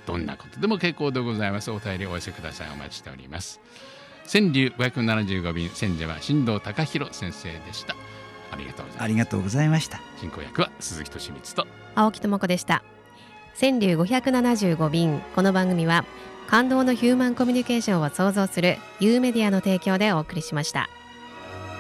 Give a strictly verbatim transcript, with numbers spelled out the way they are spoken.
どんなことでも結構でございます。お便りお寄せください。お待ちしております。川柳ごひゃくななじゅうご便、選者は新藤隆弘先生でした。ありがとうございます。 ありがとうございました。 進行役は鈴木俊光と青木智子でした。川柳ごひゃくななじゅうご便、この番組は感動のヒューマンコミュニケーションを創造するユーメディアの提供でお送りしました。